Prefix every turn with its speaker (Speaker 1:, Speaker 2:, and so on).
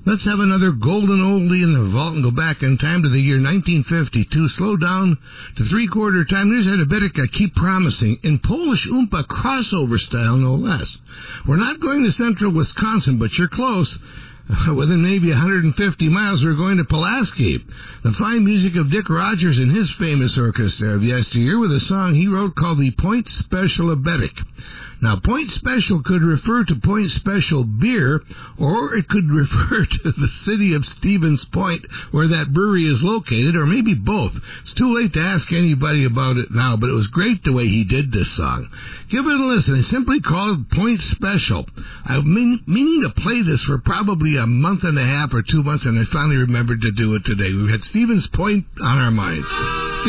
Speaker 1: Let's have another golden oldie in the vault and go back in time to the year 1952. Slow down to three-quarter time. Here's Adabetic, I Keep Promising, in Polish Oompa crossover style, no less. We're not going to central Wisconsin, but you're close. Within maybe 150 miles, we're going to Pulaski. The fine music of Dick Rogers and his famous orchestra of yesteryear with a song he wrote called the Point Special Abetic. Now, Point Special could refer to Point Special beer, or it could refer to the city of Stevens Point, where that brewery is located, or maybe both. It's too late to ask anybody about it now, but it was great the way he did this song. Give it a listen. It's simply called Point Special. I've been meaning to play this for probably a month and a half or 2 months, and I finally remembered to do it today. We've had Stevens Point on our minds.